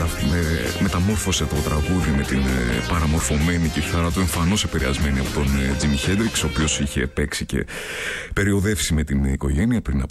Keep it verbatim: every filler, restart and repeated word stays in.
μετα, με, μεταμόρφωσε το τραγούδι με την ε, παραμορφωμένη κιθάρα του, εμφανώς επηρεασμένη από τον ε, Τζίμι Χέντριξ, ο οποίος είχε παίξει και περιοδεύσει με την οικογένεια πριν από